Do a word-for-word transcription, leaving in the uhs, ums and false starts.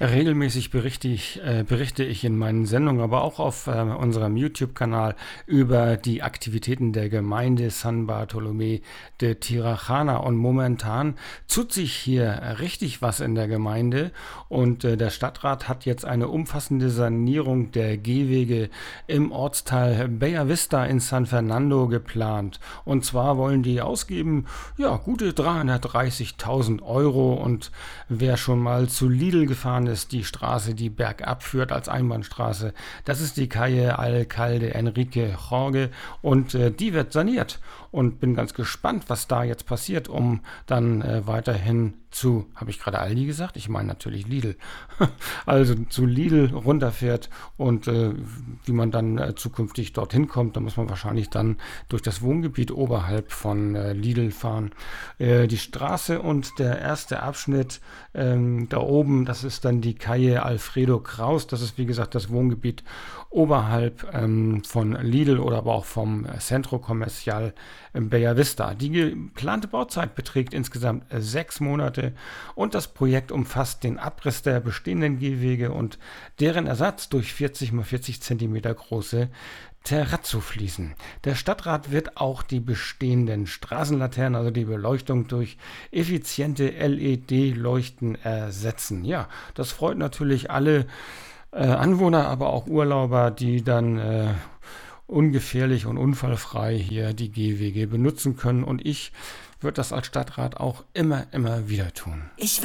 Regelmäßig berichte ich, äh, berichte ich in meinen Sendungen, aber auch auf äh, unserem YouTube-Kanal über die Aktivitäten der Gemeinde San Bartolomé de Tirajana. Und momentan tut sich hier richtig was in der Gemeinde. Und äh, der Stadtrat hat jetzt eine umfassende Sanierung der Gehwege im Ortsteil Bella Vista in San Fernando geplant. Und zwar wollen die ausgeben, ja, gute dreihundertdreißigtausend Euro. Und wer schon mal zu Lidl gefahren ist, die Straße, die bergab führt als Einbahnstraße. Das ist die Calle Alcalde Enrique Jorge und äh, die wird saniert. Und bin ganz gespannt, was da jetzt passiert, um dann äh, weiterhin zu, habe ich gerade Aldi gesagt? Ich meine natürlich Lidl. Also zu Lidl runterfährt und äh, wie man dann äh, zukünftig dorthin kommt, da muss man wahrscheinlich dann durch das Wohngebiet oberhalb von äh, Lidl fahren. Äh, die Straße und der erste Abschnitt ähm, da oben, das ist dann die Calle Alfredo Kraus. Das ist wie gesagt das Wohngebiet oberhalb ähm, von Lidl oder aber auch vom Centro Comercial Bella Vista. Die geplante Bauzeit beträgt insgesamt äh, sechs Monate und das Projekt umfasst den Abriss der bestehenden Gehwege und deren Ersatz durch vierzig mal vierzig Zentimeter große Terrazzofliesen. Der Stadtrat wird auch die bestehenden Straßenlaternen, also die Beleuchtung durch effiziente L E D-Leuchten ersetzen. Ja, das freut natürlich alle äh, Anwohner, aber auch Urlauber, die dann äh, ungefährlich und unfallfrei hier die Gehwege benutzen können. Und ich würde das als Stadtrat auch immer, immer wieder tun. Ich